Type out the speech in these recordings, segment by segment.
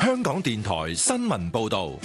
香港電台新聞報道。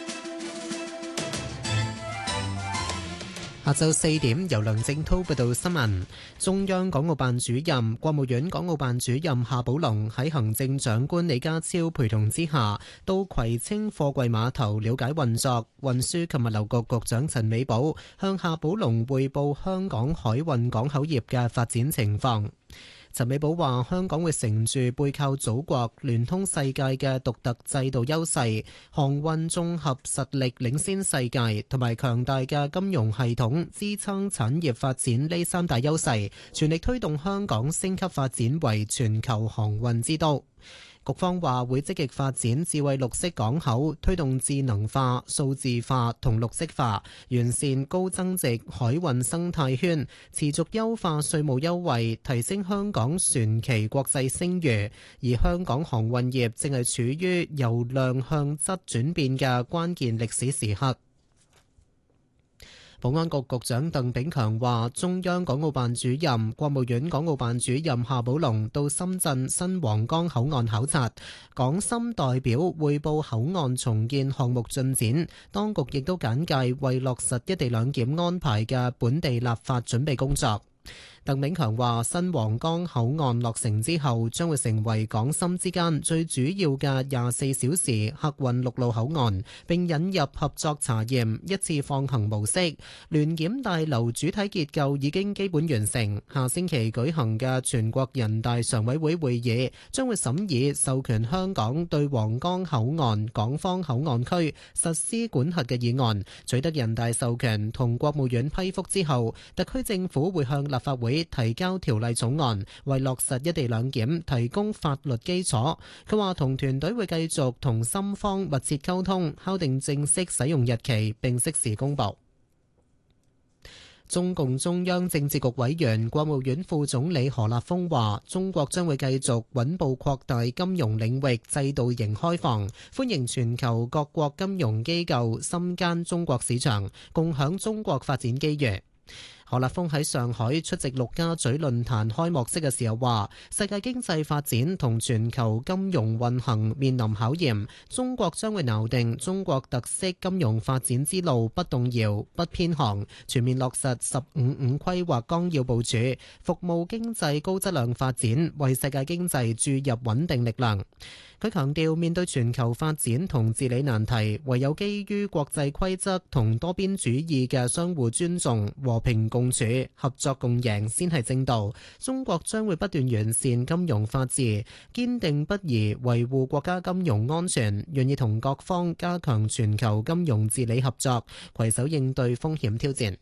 下晝4點，由梁正滔報道新聞。中央港澳辦主任、國務院港澳辦主任夏寶龍喺行政長官李家超陪同之下，到葵青貨櫃碼頭了解運作。運輸及物流局局長陳美寶向夏寶龍匯報香港海運港口業嘅發展情況。陳美寶話：香港會乘住背靠祖國、聯通世界嘅獨特制度優勢，航運綜合實力領先世界，同埋強大嘅金融系統支撐產業發展呢三大優勢，全力推動香港升級發展為全球航運之都。局方話會積極發展智慧綠色港口，推動智能化、數字化同綠色化，完善高增值海運生態圈，持續優化稅務優惠，提升香港船期國際聲譽。而香港航運業正係處於由量向質轉變嘅關鍵歷史時刻。保安局局長鄧炳強話，中央港澳辦主任、國務院港澳辦主任夏寶龍到深圳新皇崗口岸考察，港深代表匯報口岸重建項目進展，當局亦都簡介為落實一地兩檢安排嘅本地立法準備工作。鄧炳強話：新皇崗口岸落成之後，將會成為港深之間最主要嘅24小時客運陸路口岸，並引入合作查驗一次放行模式。聯檢大樓主體結構已經基本完成，下星期舉行嘅全國人大常委會會議將會審議授權香港對皇崗口岸港方口岸區實施管轄嘅議案，取得人大授權同國務院批覆之後，特區政府會向立法會提交條例草案，為落實一地兩檢提供法律基礎。佢話同團隊會繼續同深方密切溝通，敲定正式使用日期，並適時公佈。中共中央政治局委員、國務院副總理何立峰話：中國將會繼續穩步擴大金融領域制度型開放，歡迎全球各國金融機構深耕中國市場，共享中國發展機遇。何立峰喺上海出席陸家嘴論壇開幕式嘅時候話：世界經濟發展同全球金融運行面臨考驗，中國將會錨定中國特色金融發展之路，不動搖、不偏航，全面落實15+5規劃綱要部署，服務經濟高質量發展，為世界經濟注入穩定力量。佢強調，面對全球發展同治理難題，唯有基於國際規則同多邊主義嘅相互尊重、和平共處、合作共贏先係正道。中國將會不斷完善金融法治，堅定不移維護國家金融安全，願意同各方加強全球金融治理合作，攜手應對風險挑戰。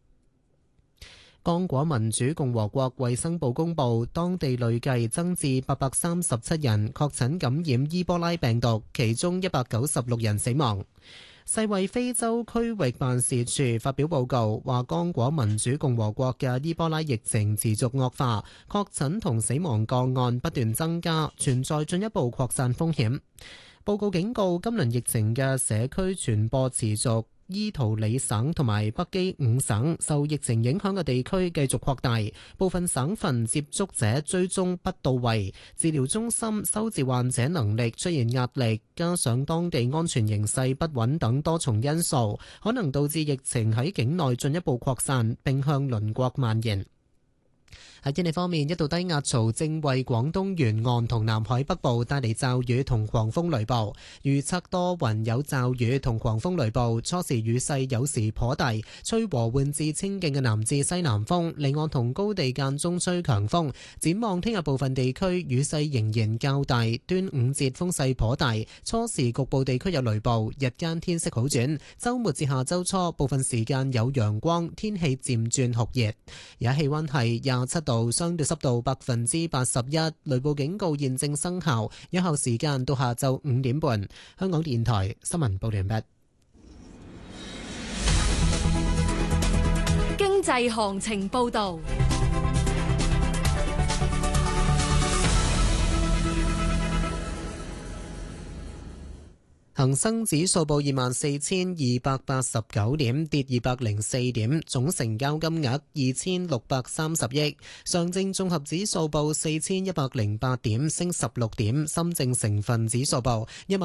剛果民主共和國衛生部公布，當地累計增至837人確診感染伊波拉病毒，其中196人死亡。世衛非洲區域辦事處發表報告，話剛果民主共和國嘅伊波拉疫情持續惡化，確診同死亡個案不斷增加，存在進一步擴散風險。報告警告，今輪疫情嘅社區傳播持續。伊圖里省同埋北基5省受疫情影響嘅地區繼續擴大，部分省份接觸者追蹤不到位，治療中心收治患者能力出現壓力，加上當地安全形勢不穩等多重因素，可能導致疫情喺境內進一步擴散，並向鄰國蔓延。喺天氣方面，一道低壓槽正為廣東沿岸同南海北部帶嚟驟雨同狂風雷暴，預測多雲有驟雨同狂風雷暴，初時雨勢有時頗大，吹和緩至清勁嘅南至西南風，離岸同高地間中吹強風。展望聽日部分地區雨勢仍然較大，端午節風勢頗大，初時局部地區有雷暴，日間天色好轉，週末至下週初部分時間有陽光，天氣漸轉酷熱。而家氣溫係27度，相對濕度81%，雷暴警告現正生效，有效時間到下晝5點半。香港電台新聞報完畢。 經濟行情報道。 恒生指數報24,289點，跌204點，總成交金額2630億。上證綜合指數報4108點，升16點。深證成分指數報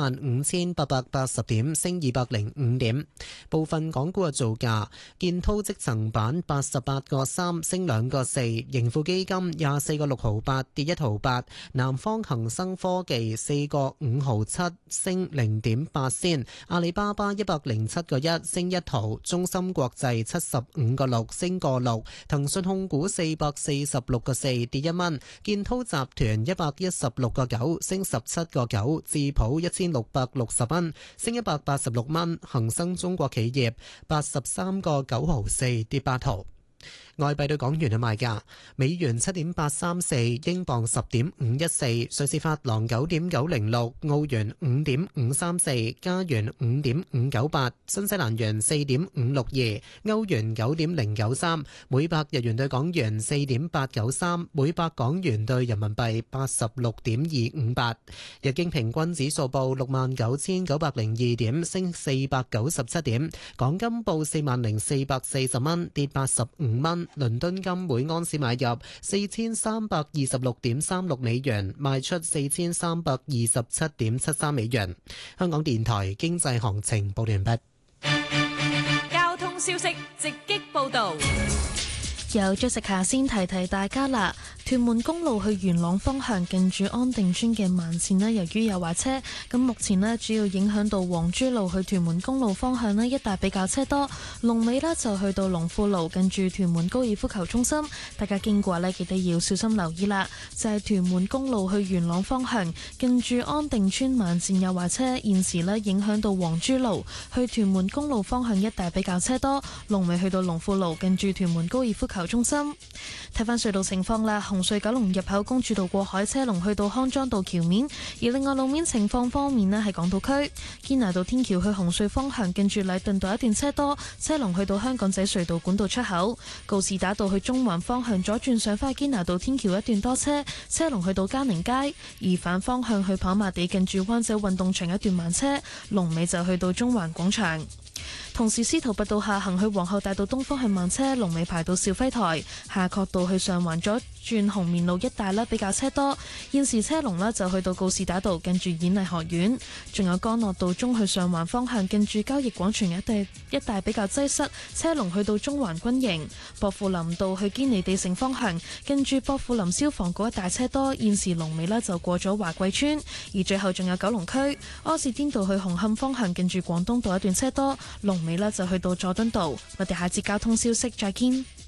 15880點，升205點。部分港股嘅造價：建滔積層板88個3，升2個4；盈富基金24個6毫8，跌1毫8；南方恒生科技4個5毫7，升0.8仙；阿里巴巴107個1，升1毫；中芯國際75個6，升個6；騰訊控股446個4，跌1蚊；建滔集團116個9，升17個9；智普1660蚊，升186蚊；恒生中國企業83個9毫4，跌8毫。外幣對港元嘅賣價：美元7.834，英鎊10.514，瑞士法郎9.906，澳元5.534，加元5.598，新西蘭元4.562，歐元9.093，每百日元對港元4.893，每百港元對人民幣86.258。日經平均指數報69,902點，升497點。港金報40,440蚊，跌85蚊。倫敦金每盎司買入4326.36美元，賣出4327.73美元。香港電台經濟行情報完畢。 交通消息直擊報道。 有咗食下先提提大家啦，屯門公路去元朗方向近住安定村嘅慢線呢，由於有壞車，咁目前呢主要影響到黃珠路去屯門公路方向呢一帶比較車多，龍尾呢就去到龍富路近住屯門高爾夫球中心，大家經過呢記得要小心留意啦。就係屯門公路去元朗方向近住安定村慢線有壞車，現時呢影響到黃珠路去屯門公路方向一帶比較車多，龍尾去到龍富路近住屯門高爾夫球中心。睇返隧道情況啦，紅隧九龍入口公主道過海車龍去到康莊道橋面，而另外路面情況方面呢，喺港島區堅拿道天橋去紅隧方向近住禮頓道一段車多，車龍去到香港仔隧道管道出口，告士打道去中環方向左轉上返堅拿道天橋一段多車，車龍去到嘉寧街，而反方向去跑馬地近住灣仔運動場一段慢車，龍尾就去到中環廣場。同時司徒拔道下行去皇后大道東方向慢車，龍尾排到兆輝台，夏慤道去上環左轉紅棉路一帶啦，比較車多。現時車龍啦就去到告士打道近住演藝學院，仲有干諾道中去上環方向近住交易廣場一帶比較擠塞，車龍去到中環軍營。薄扶林道去堅尼地城方向近住薄扶林消防局一帶車多，現時龍尾啦就過咗華貴村。而最後仲有九龍區柯士甸道去紅磡方向近住廣東道一段車多，龍尾啦就去到佐敦道。我哋下節交通消息再見。